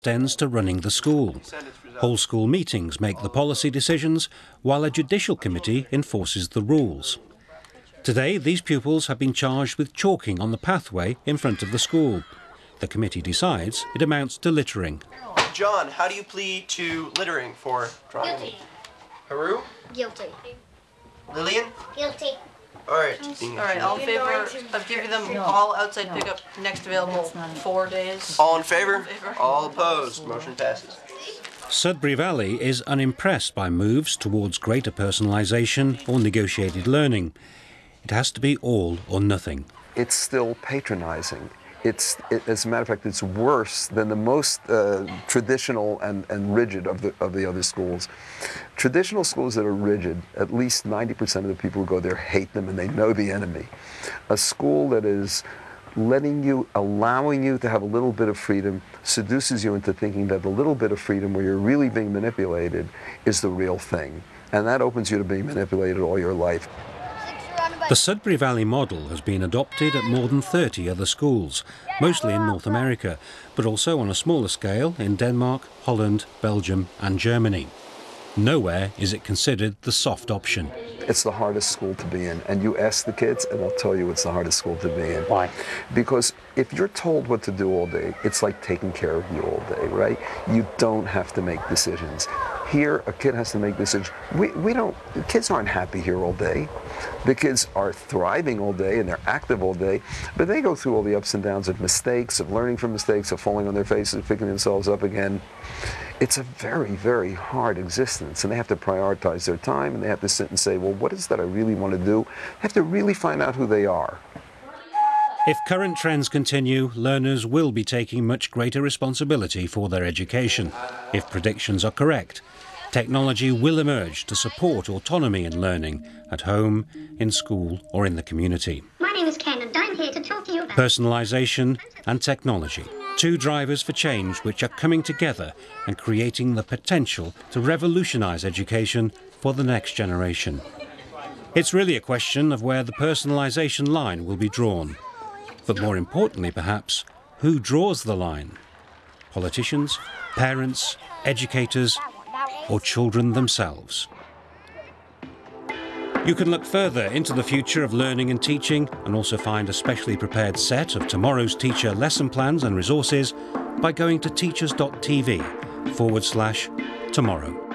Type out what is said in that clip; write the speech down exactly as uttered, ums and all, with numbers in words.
extends to running the school. Whole school meetings make the policy decisions, while a judicial committee enforces the rules. Today, these pupils have been charged with chalking on the pathway in front of the school. The committee decides it amounts to littering. John, how do you plead to littering for drawing? Guilty. Haru? Guilty. Lillian? Guilty. All right. All right, all in favor of giving them all outside pickup next available four days? All in favor? All opposed? Motion passes. Sudbury Valley is unimpressed by moves towards greater personalisation or negotiated learning. It has to be all or nothing. It's still patronising. It's, it, as a matter of fact, it's worse than the most uh, traditional and, and rigid of the, of the other schools. Traditional schools that are rigid, at least ninety percent of the people who go there hate them and they know the enemy. A school that is letting you, allowing you to have a little bit of freedom, seduces you into thinking that the little bit of freedom where you're really being manipulated is the real thing. And that opens you to being manipulated all your life. The Sudbury Valley model has been adopted at more than thirty other schools, mostly in North America, but also on a smaller scale in Denmark, Holland, Belgium and Germany. Nowhere is it considered the soft option. It's the hardest school to be in, and you ask the kids and they'll tell you it's the hardest school to be in. Why? Because if you're told what to do all day, it's like taking care of you all day, right? You don't have to make decisions. Here, a kid has to make decisions. We, we don't, the kids aren't happy here all day. The kids are thriving all day and they're active all day, but they go through all the ups and downs of mistakes, of learning from mistakes, of falling on their faces, of picking themselves up again. It's a very, very hard existence, and they have to prioritize their time, and they have to sit and say, well, what is that I really want to do? They have to really find out who they are. If current trends continue, learners will be taking much greater responsibility for their education. If predictions are correct, technology will emerge to support autonomy in learning at home, in school or in the community. My name is Ken and I'm here to talk to you about Personalisation and technology. Two drivers for change which are coming together and creating the potential to revolutionise education for the next generation. It's really a question of where the personalisation line will be drawn. But more importantly, perhaps, who draws the line? Politicians, parents, educators, or children themselves? You can look further into the future of learning and teaching and also find a specially prepared set of tomorrow's teacher lesson plans and resources by going to teachers dot t v forward slash tomorrow.